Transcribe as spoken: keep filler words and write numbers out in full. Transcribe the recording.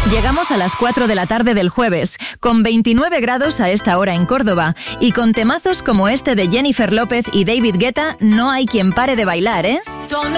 Llegamos a las cuatro de la tarde del jueves, con veintinueve grados a esta hora en Córdoba, y con temazos como este de Jennifer López y David Guetta, no hay quien pare de bailar, ¿eh?